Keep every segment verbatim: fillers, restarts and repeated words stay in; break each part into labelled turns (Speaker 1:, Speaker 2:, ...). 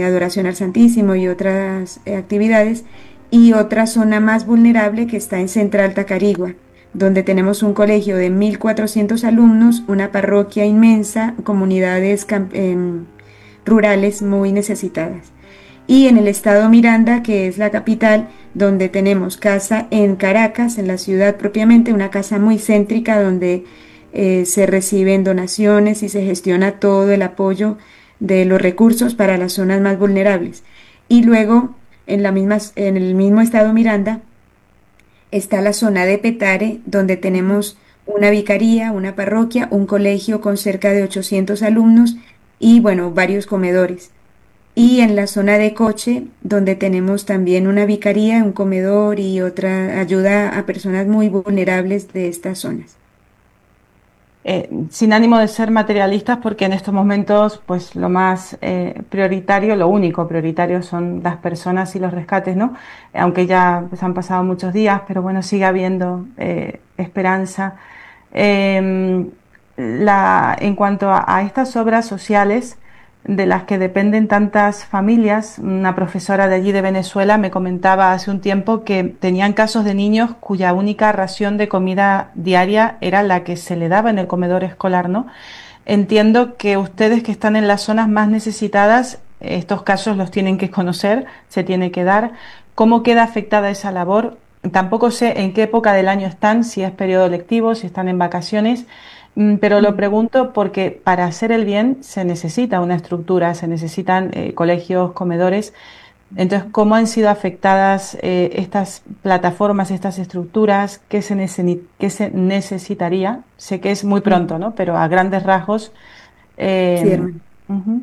Speaker 1: adoración al Santísimo y otras eh, actividades, y otra zona más vulnerable que está en Central Tacarigua, donde tenemos un colegio de mil cuatrocientos alumnos, una parroquia inmensa, comunidades em, rurales muy necesitadas. Y en el estado Miranda, que es la capital, donde tenemos casa en Caracas, en la ciudad propiamente, una casa muy céntrica donde eh, se reciben donaciones y se gestiona todo el apoyo de los recursos para las zonas más vulnerables. Y luego, en, la misma, en el mismo estado Miranda, está la zona de Petare, donde tenemos una vicaría, una parroquia, un colegio con cerca de ochocientos alumnos y, bueno, varios comedores. Y en la zona de Coche, donde tenemos también una vicaría, un comedor y otra ayuda a personas muy vulnerables de estas zonas.
Speaker 2: Eh, sin ánimo de ser materialistas, porque en estos momentos, pues lo más eh, prioritario, lo único prioritario son las personas y los rescates, ¿no? Aunque ya pues, han pasado muchos días, pero bueno, sigue habiendo eh, esperanza. Eh, la, en cuanto a, a estas obras sociales de las que dependen tantas familias, una profesora de allí de Venezuela me comentaba hace un tiempo que tenían casos de niños cuya única ración de comida diaria era la que se le daba en el comedor escolar, ¿no? Entiendo que ustedes que están en las zonas más necesitadas, estos casos los tienen que conocer, se tiene que dar. ¿Cómo queda afectada esa labor? Tampoco sé en qué época del año están, si es periodo lectivo, si están en vacaciones, mm, pero lo
Speaker 1: Mm.
Speaker 2: pregunto porque para hacer el bien se necesita una estructura, se necesitan eh, colegios, comedores. Entonces, ¿cómo han sido afectadas eh, estas plataformas, estas estructuras? ¿Qué se, necesi- qué se necesitaría? Sé que es muy
Speaker 1: Mm.
Speaker 2: pronto, ¿no? Pero a grandes rasgos.
Speaker 1: Sí,
Speaker 2: eh,
Speaker 1: hermano.
Speaker 2: Ujú.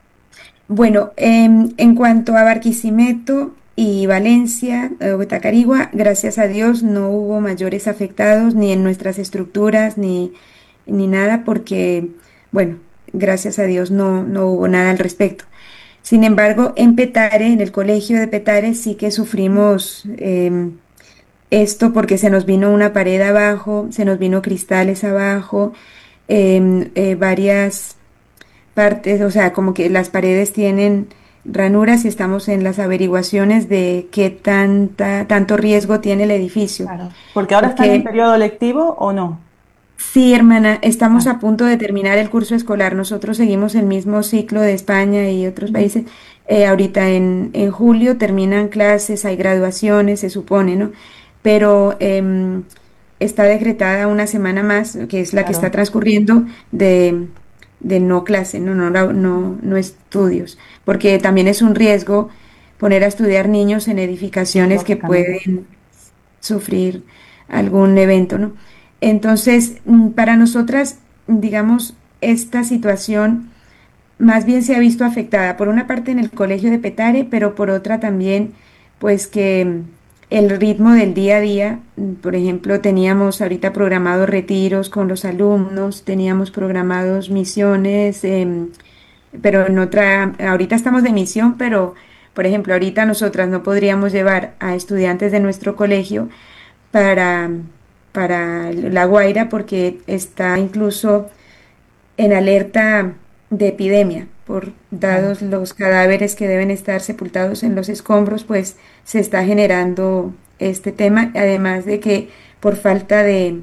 Speaker 1: Bueno, em, en cuanto a Barquisimeto y Valencia, eh, Tacarigua, gracias a Dios no hubo mayores afectados ni en nuestras estructuras ni, ni nada porque, bueno, gracias a Dios no, no hubo nada al respecto. Sin embargo, en Petare, en el colegio de Petare, sí que sufrimos em, esto porque se nos vino una pared abajo, se nos vino cristales abajo, em, eh, varias partes, o sea, como que las paredes tienen ranuras y estamos en las averiguaciones de qué tanta, tanto riesgo tiene el edificio.
Speaker 2: Claro. Porque ahora están en
Speaker 1: Porque
Speaker 2: periodo lectivo o no.
Speaker 1: sí, hermana, estamos
Speaker 2: Ah,
Speaker 1: a punto de terminar el curso escolar. Nosotros seguimos el mismo ciclo de España y otros
Speaker 2: ujú.
Speaker 1: países. Eh, ahorita en, en julio terminan clases, hay graduaciones, se supone, ¿no? Pero em, está decretada una semana más, que es la que está
Speaker 2: Claro,
Speaker 1: transcurriendo, de, de no clase, no, no, no, no, no estudios, porque también es un riesgo poner a estudiar niños en
Speaker 2: sí,
Speaker 1: edificaciones que
Speaker 2: lógicamente.
Speaker 1: pueden sufrir algún evento, ¿no? Entonces, mm, para nosotras, digamos, esta situación más bien se ha visto afectada, por una parte en el colegio de Petare, pero por otra también, pues que mm, el ritmo del día a día, mm, por ejemplo, teníamos ahorita programados retiros con los alumnos, teníamos programados misiones, em, pero en otra, ahorita estamos de misión, pero por ejemplo, ahorita nosotras no podríamos llevar a estudiantes de nuestro colegio para, para La Guaira porque está incluso en alerta de epidemia por
Speaker 2: Claro.
Speaker 1: dados los cadáveres que deben estar sepultados en los escombros, pues se está generando este tema, además de que por falta de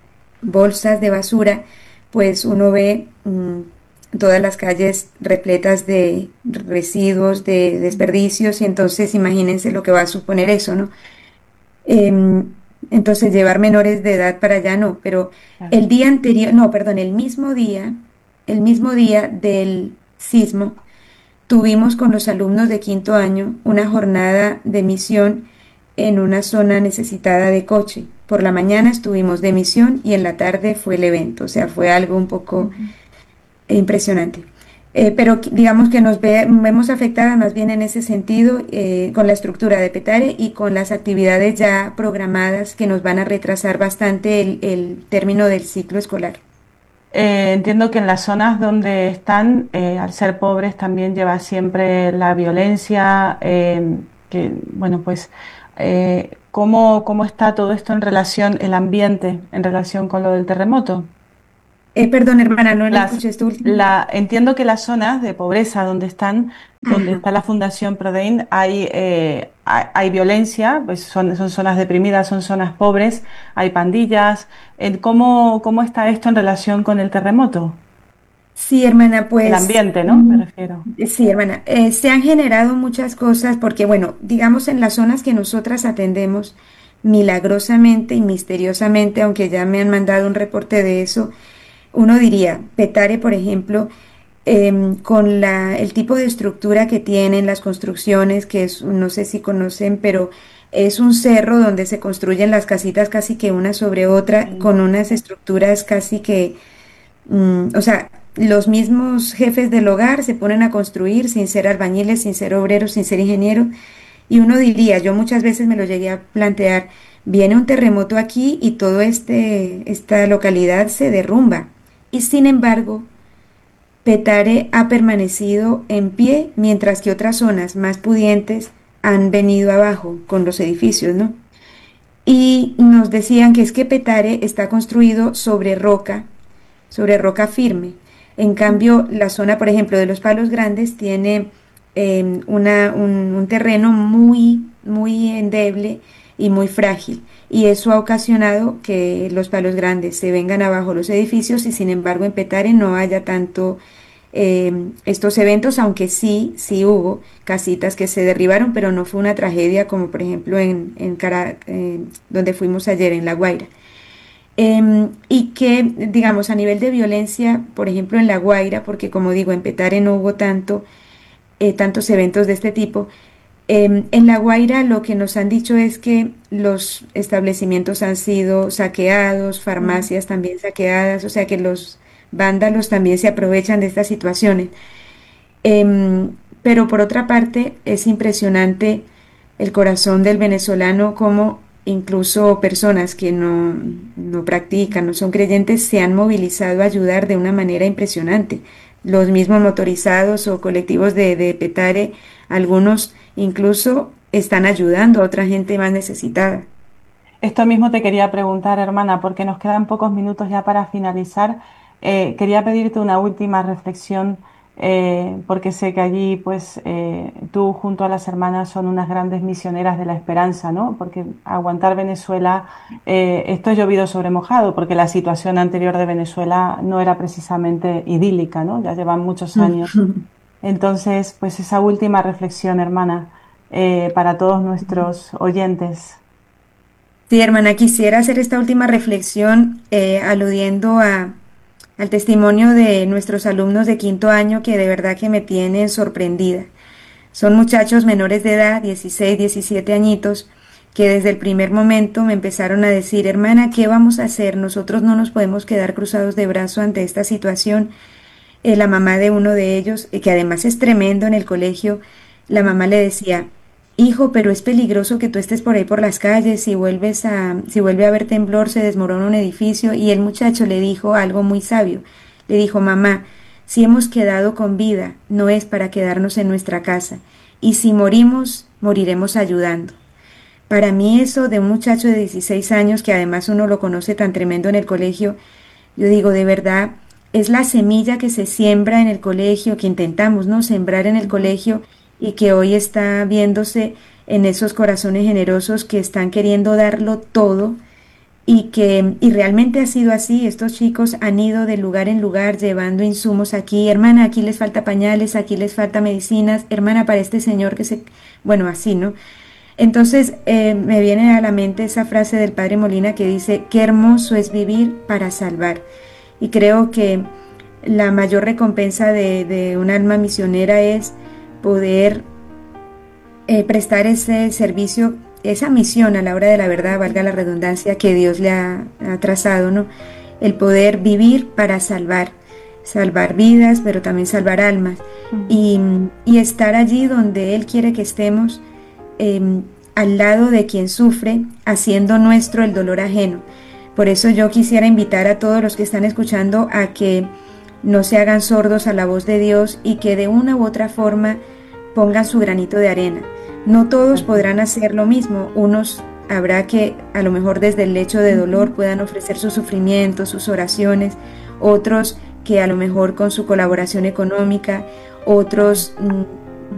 Speaker 1: bolsas de basura, pues uno ve mm, todas las calles repletas de residuos, de desperdicios, y entonces imagínense lo que va a suponer eso, ¿no? Em, entonces, llevar menores de edad para allá no, pero
Speaker 2: Claro.
Speaker 1: el día anterior, no, perdón, el mismo día, el mismo día del sismo, tuvimos con los alumnos de quinto año una jornada de misión en una zona necesitada de coche. Por la mañana estuvimos de misión y en la tarde fue el evento, o sea, fue algo un poco
Speaker 2: Ujú.
Speaker 1: impresionante. Eh, pero digamos que nos ve- vemos afectadas más bien en ese sentido eh, con la estructura de Petare y con las actividades ya programadas que nos van a retrasar bastante el, el término del ciclo escolar.
Speaker 2: Eh, entiendo que en las zonas donde están, eh, al ser pobres, también lleva siempre la violencia, eh, que, bueno, pues, eh, ¿cómo, cómo está todo esto en relación, el ambiente, en relación con lo del terremoto?
Speaker 1: Eh, perdón, hermana, no le
Speaker 2: Las,
Speaker 1: escuché esto último.
Speaker 2: la, entiendo que las zonas de pobreza donde están donde está la Fundación Prodein, hay, eh, hay, hay violencia, pues son, son zonas deprimidas, son zonas pobres, hay pandillas. Eh, ¿Cómo, cómo está esto en relación con el terremoto?
Speaker 1: Sí, hermana,
Speaker 2: El
Speaker 1: pues
Speaker 2: ambiente, ¿no? Me
Speaker 1: mm,
Speaker 2: refiero.
Speaker 1: sí, hermana, eh, se han generado muchas cosas porque, bueno, digamos en las zonas que nosotras atendemos, milagrosamente y misteriosamente, aunque ya me han mandado un reporte de eso, uno diría, Petare, por ejemplo, em, con la, el tipo de estructura que tienen las construcciones, que es, no sé si conocen, pero es un cerro donde se construyen las casitas casi que una sobre otra,
Speaker 2: Sí.
Speaker 1: con unas estructuras casi que Mm, o sea, los mismos jefes del hogar se ponen a construir sin ser albañiles, sin ser obreros, sin ser ingenieros. Y uno diría, yo muchas veces me lo llegué a plantear, viene un terremoto aquí y todo este, esta localidad se derrumba. Y sin embargo, Petare ha permanecido en pie, mientras que otras zonas más pudientes han venido abajo con los edificios, ¿no? Y nos decían que es que Petare está construido sobre roca, sobre roca firme. En cambio, la zona, por ejemplo, de los Palos Grandes tiene eh, una, un, un terreno muy, muy endeble y muy frágil. Y eso ha ocasionado que los Palos Grandes se vengan abajo los edificios y sin embargo en Petare no haya tanto eh, estos eventos, aunque sí, sí hubo casitas que se derribaron, pero no fue una tragedia como por ejemplo en, en Cara- eh, donde fuimos ayer en La Guaira. Em, y que, digamos, a nivel de violencia, por ejemplo, en La Guaira, porque como digo, en Petare no hubo tanto, eh, tantos eventos de este tipo, em, en La Guaira lo que nos han dicho es que los establecimientos han sido saqueados,
Speaker 2: Mm.
Speaker 1: farmacias también saqueadas, o sea que los vándalos también se aprovechan de estas situaciones. Em, pero por otra parte, es impresionante el corazón del venezolano, como incluso personas que no, no practican, no son creyentes, se han movilizado a ayudar de una manera impresionante. Los mismos motorizados o colectivos de, de Petare, algunos incluso están ayudando a otra gente más necesitada.
Speaker 2: Esto mismo te quería preguntar, hermana, porque nos quedan pocos minutos ya para finalizar. Eh, quería pedirte una última reflexión, eh, porque sé que allí, pues, eh, tú junto a las hermanas son unas grandes misioneras de la esperanza, ¿no? Porque aguantar Venezuela, eh, esto es llovido sobre mojado, porque la situación anterior de Venezuela no era precisamente idílica, ¿no? Ya llevan muchos años. Entonces, pues esa última reflexión, hermana, eh, para todos nuestros oyentes.
Speaker 1: Sí, hermana, quisiera hacer esta última reflexión eh, aludiendo a, al testimonio de nuestros alumnos de quinto año que de verdad que me tienen sorprendida. Son muchachos menores de edad, dieciséis, diecisiete añitos, que desde el primer momento me empezaron a decir, hermana, ¿qué vamos a hacer? Nosotros no nos podemos quedar cruzados de brazo ante esta situación. Eh, la mamá de uno de ellos, eh, que además es tremendo en el colegio, la mamá le decía, hijo, pero es peligroso que tú estés por ahí por las calles, si vuelves a, si vuelve a haber temblor, se desmorona un edificio, y el muchacho le dijo algo muy sabio. Le dijo, mamá, si hemos quedado con vida, no es para quedarnos en nuestra casa, y si morimos, moriremos ayudando. Para mí eso de un muchacho de dieciséis años, que además uno lo conoce tan tremendo en el colegio, yo digo, de verdad, es la semilla que se siembra en el colegio, que intentamos, ¿no? Sembrar en el
Speaker 2: Ujú.
Speaker 1: colegio y que hoy está viéndose en esos corazones generosos que están queriendo darlo todo y que y realmente ha sido así. Estos chicos han ido de lugar en lugar llevando insumos aquí. Hermana, aquí les falta pañales, aquí les falta medicinas. Hermana, para este señor que se... Bueno, así, ¿no? Entonces eh, me viene a la mente esa frase del padre Molina que dice, qué hermoso es vivir para salvar. Y creo que la mayor recompensa de, de un alma misionera es poder eh, prestar ese servicio, esa misión a la hora de la verdad, valga la redundancia, que Dios le ha, ha trazado, ¿no? El poder vivir para salvar, salvar vidas, pero también salvar almas.
Speaker 2: Ujú.
Speaker 1: Y, y estar allí donde Él quiere que estemos, eh, al lado de quien sufre, haciendo nuestro el dolor ajeno. Por eso yo quisiera invitar a todos los que están escuchando a que no se hagan sordos a la voz de Dios y que de una u otra forma pongan su granito de arena. No todos podrán hacer lo mismo, unos habrá que a lo mejor desde el lecho de dolor puedan ofrecer su sufrimiento, sus oraciones, otros que a lo mejor con su colaboración económica, otros mm,